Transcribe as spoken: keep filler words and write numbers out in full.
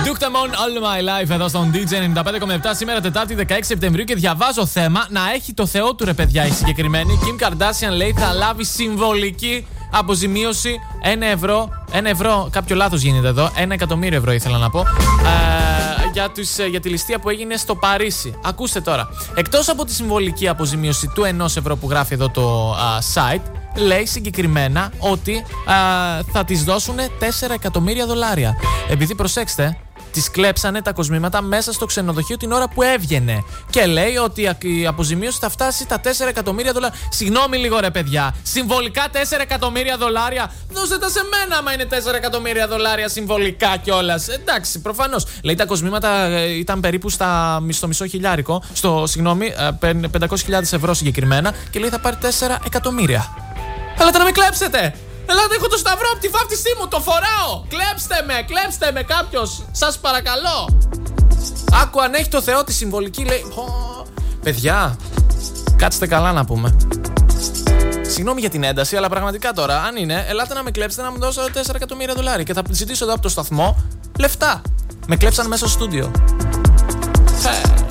Look them on all my life εδώ στον ντι τζέι ενενήντα πέντε κόμμα επτά. Σήμερα Τετάρτη δεκαέξι Σεπτεμβρίου και διαβάζω θέμα να έχει το Θεό του ρε παιδιά η συγκεκριμένη. Kim Kardashian λέει θα λάβει συμβολική αποζημίωση ένα ευρώ. Ένα ευρώ, κάποιο λάθος γίνεται εδώ. Ένα εκατομμύριο ευρώ ήθελα να πω. Ε, για, τους, για τη ληστεία που έγινε στο Παρίσι. Ακούστε τώρα. Εκτός από τη συμβολική αποζημίωση του ενός ευρώ που γράφει εδώ το α, site, λέει συγκεκριμένα ότι α, θα της δώσουν τέσσερα εκατομμύρια δολάρια. Επειδή προσέξτε, της κλέψανε τα κοσμήματα μέσα στο ξενοδοχείο την ώρα που έβγαινε. Και λέει ότι η αποζημίωση θα φτάσει τα τέσσερα εκατομμύρια δολάρια. Συγγνώμη λίγο ρε παιδιά. Συμβολικά τέσσερα εκατομμύρια δολάρια. Δώστε τα σε μένα άμα είναι τέσσερα εκατομμύρια δολάρια συμβολικά κιόλας. Εντάξει, προφανώς. Λέει τα κοσμήματα ήταν περίπου στα, στο μισό χιλιάρικο. Στο, συγγνώμη, πεντακόσιες χιλιάδες ευρώ συγκεκριμένα. Και λέει θα πάρει τέσσερα εκατομμύρια. Έλατε να με κλέψετε! Ελάτε, έχω το σταυρό από τη βάφτισή μου, το φοράω! Κλέψτε με, κλέψτε με κάποιος! Σας παρακαλώ! Άκου, αν έχει το Θεό τη συμβολική, λέει... Oh, παιδιά, κάτσετε καλά να πούμε. Συγγνώμη για την ένταση, αλλά πραγματικά τώρα, αν είναι, ελάτε να με κλέψετε να μου δώσω τέσσερα εκατομμύρια δολάρια και θα ζητήσω εδώ από το σταθμό λεφτά. Με κλέψαν μέσα στο στούντιο.